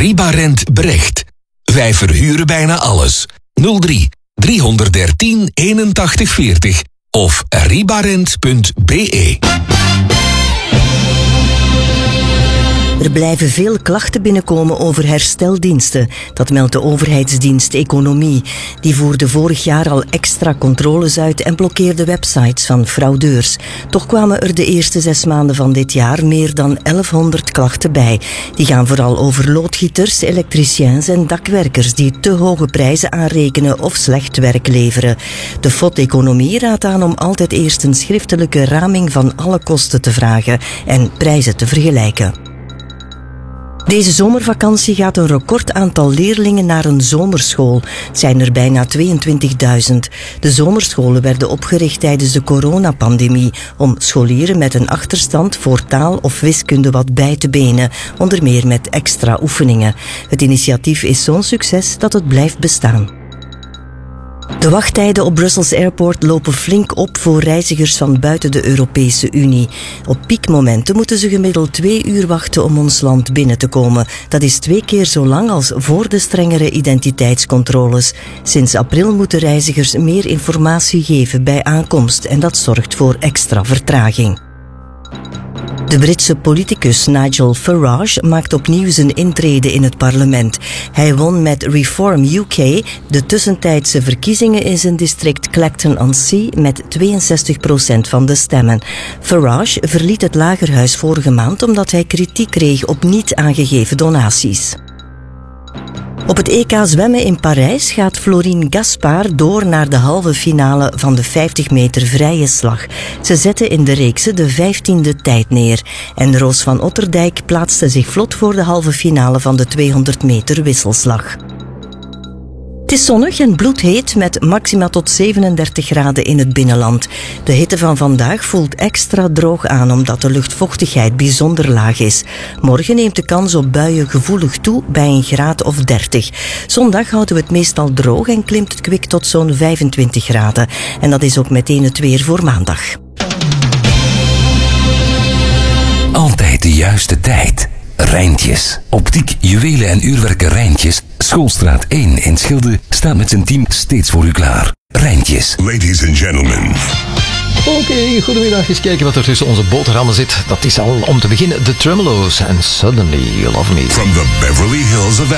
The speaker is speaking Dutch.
Ribarent Brecht. Wij verhuren bijna alles. 03 313 81 40 of ribarent.be. Er blijven veel klachten binnenkomen over hersteldiensten. Dat meldt de overheidsdienst Economie. Die voerde vorig jaar al extra controles uit en blokkeerde websites van fraudeurs. Toch kwamen er de eerste 6 maanden van dit jaar meer dan 1100 klachten bij. Die gaan vooral over loodgieters, elektriciens en dakwerkers die te hoge prijzen aanrekenen of slecht werk leveren. De FOD Economie raadt aan om altijd eerst een schriftelijke raming van alle kosten te vragen en prijzen te vergelijken. Deze zomervakantie gaat een record aantal leerlingen naar een zomerschool. Het zijn er bijna 22.000. De zomerscholen werden opgericht tijdens de coronapandemie om scholieren met een achterstand voor taal of wiskunde wat bij te benen, onder meer met extra oefeningen. Het initiatief is zo'n succes dat het blijft bestaan. De wachttijden op Brussels Airport lopen flink op voor reizigers van buiten de Europese Unie. Op piekmomenten moeten ze gemiddeld 2 uur wachten om ons land binnen te komen. Dat is 2 keer zo lang als voor de strengere identiteitscontroles. Sinds april moeten reizigers meer informatie geven bij aankomst en dat zorgt voor extra vertraging. De Britse politicus Nigel Farage maakt opnieuw zijn intrede in het parlement. Hij won met Reform UK de tussentijdse verkiezingen in zijn district Clacton-on-Sea met 62% van de stemmen. Farage verliet het lagerhuis vorige maand omdat hij kritiek kreeg op niet aangegeven donaties. Op het EK zwemmen in Parijs gaat Florine Gaspard door naar de halve finale van de 50 meter vrije slag. Ze zette in de reekse de 15e tijd neer. En Roos van Otterdijk plaatste zich vlot voor de halve finale van de 200 meter wisselslag. Het is zonnig en bloedheet met maxima tot 37 graden in het binnenland. De hitte van vandaag voelt extra droog aan omdat de luchtvochtigheid bijzonder laag is. Morgen neemt de kans op buien gevoelig toe bij een graad of 30. Zondag houden we het meestal droog en klimt het kwik tot zo'n 25 graden. En dat is ook meteen het weer voor maandag. Altijd de juiste tijd. Rijntjes. Optiek, juwelen en uurwerken Rijntjes. Schoolstraat 1 in Schilde staat met zijn team steeds voor u klaar. Rijntjes. Ladies and gentlemen. Oké, goedemiddag. Eens kijken wat er tussen onze boterhammen zit. Dat is al om te beginnen The Tremolos en Suddenly You Love Me. From the Beverly Hills of